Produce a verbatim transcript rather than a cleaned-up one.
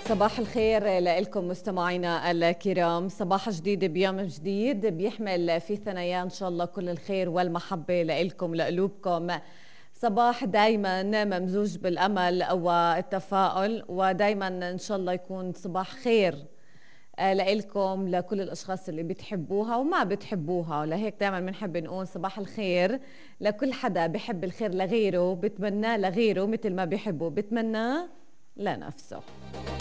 صباح الخير لكم مستمعينا الكرام. صباح جديد بيوم جديد بيحمل في ثنايا ان شاء الله كل الخير والمحبه لكم لقلوبكم. صباح دايما ممزوج بالامل والتفاؤل، ودايما ان شاء الله يكون صباح خير لإلكم لكل الأشخاص اللي بتحبوها وما بتحبوها. لهيك دائما بنحب نقول صباح الخير لكل حدا بحب الخير لغيره، بتمناه لغيره مثل ما بيحبه بتمناه لنفسه.